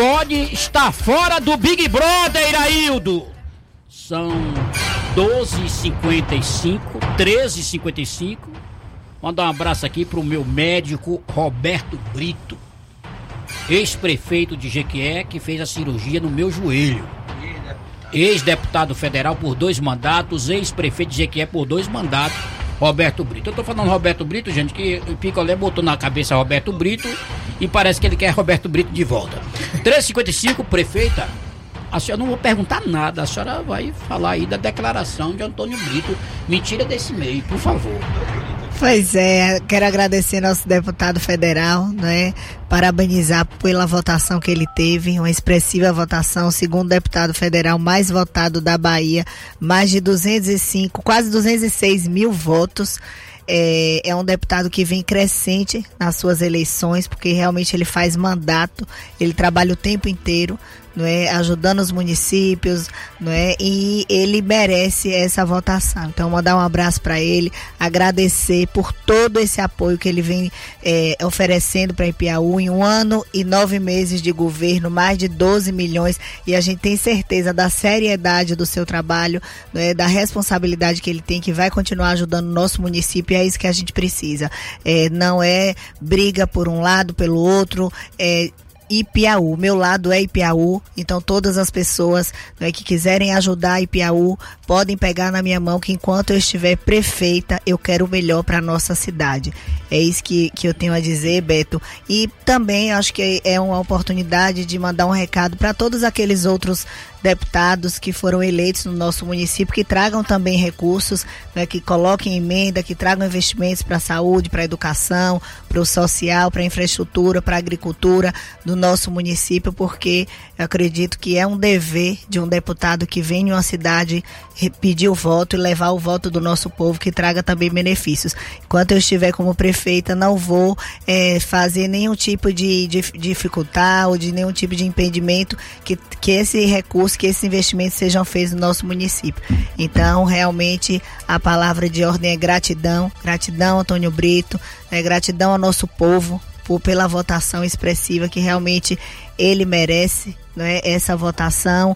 pode estar fora do Big Brother, Iraildo. São 12h55, 13h55. Mandar um abraço aqui pro meu médico Roberto Brito, ex-prefeito de Jequié, que fez a cirurgia no meu joelho. Ex-deputado federal por 2 mandatos, ex-prefeito de Jequié por 2 mandatos, Roberto Brito. Eu tô falando Roberto Brito, gente, que o Picolé botou na cabeça Roberto Brito e parece que ele quer Roberto Brito de volta. 13h55, prefeita, a senhora não vou perguntar nada, a senhora vai falar aí da declaração de Antônio Brito. Me tira desse meio, por favor. Pois é, quero agradecer nosso deputado federal, né? Parabenizar pela votação que ele teve, uma expressiva votação, o segundo deputado federal mais votado da Bahia, mais de 205, quase 206 mil votos. É um deputado que vem crescente nas suas eleições, porque realmente ele faz mandato, ele trabalha o tempo inteiro, não é, ajudando os municípios, não é, e ele merece essa votação. Então, mandar um abraço para ele, agradecer por todo esse apoio que ele vem oferecendo para Ipiaú em 1 ano e 9 meses de governo, mais de 12 milhões, e a gente tem certeza da seriedade do seu trabalho, não é, da responsabilidade que ele tem, que vai continuar ajudando o nosso município, e é isso que a gente precisa. Não é briga por um lado, pelo outro, Ipiaú, meu lado é Ipiaú, então todas as pessoas, né, que quiserem ajudar Ipiaú podem pegar na minha mão, que enquanto eu estiver prefeita eu quero o melhor para a nossa cidade. É isso que eu tenho a dizer, Beto, e também acho que é uma oportunidade de mandar um recado para todos aqueles outros deputados que foram eleitos no nosso município, que tragam também recursos, né, que coloquem emenda, que tragam investimentos para a saúde, para a educação, para o social, para a infraestrutura, para a agricultura do nosso município, porque eu acredito que é um dever de um deputado que vem em uma cidade pedir o voto e levar o voto do nosso povo, que traga também benefícios. Enquanto eu estiver como prefeita, não vou fazer nenhum tipo de dificultar ou de nenhum tipo de impedimento que esse recurso, que esses investimentos sejam feitos no nosso município. Então, realmente, a palavra de ordem é gratidão. Gratidão, Antônio Brito, gratidão ao nosso povo pela votação expressiva que realmente ele merece, não é? Essa votação,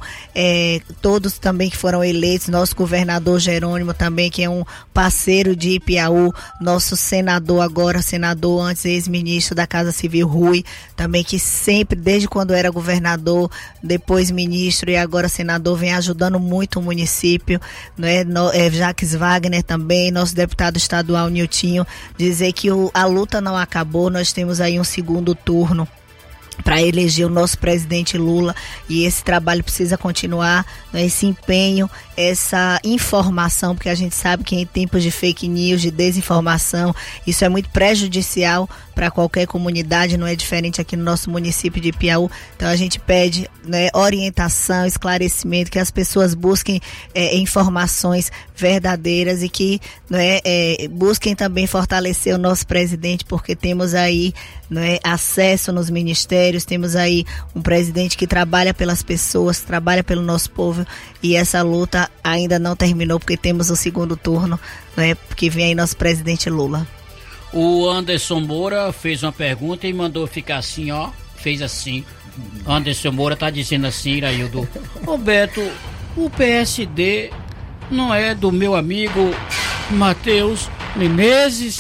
todos também que foram eleitos, nosso governador Jerônimo também, que é um parceiro de Ipiaú, nosso senador agora, antes ex-ministro da Casa Civil, Rui, também, que sempre, desde quando era governador, depois ministro e agora senador, vem ajudando muito o município, não é? Jacques Wagner também, nosso deputado estadual Niltinho, dizer que a luta não acabou, nós temos aí um segundo turno para eleger o nosso presidente Lula, e esse trabalho precisa continuar, né? Esse empenho, essa informação, porque a gente sabe que em tempos de fake news, de desinformação, isso é muito prejudicial para qualquer comunidade, não é diferente aqui no nosso município de Ipiaú. Então a gente pede, né, orientação, esclarecimento, que as pessoas busquem informações verdadeiras e que, né, busquem também fortalecer o nosso presidente, porque temos aí, né, acesso nos ministérios, temos aí um presidente que trabalha pelas pessoas, trabalha pelo nosso povo, e essa luta ainda não terminou, porque temos o segundo turno, né, porque vem aí nosso presidente Lula. O Anderson Moura fez uma pergunta e mandou ficar assim, ó, fez assim. Anderson Moura tá dizendo assim, Iraildo: Roberto, o PSD não é do meu amigo Matheus Menezes?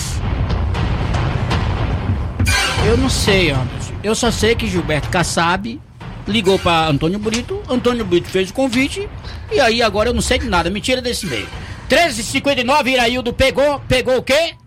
Eu não sei, Anderson. Eu só sei que Gilberto Kassab ligou para Antônio Brito fez o convite, e aí agora eu não sei de nada. Me tira desse meio. 13h59, Iraildo pegou o quê?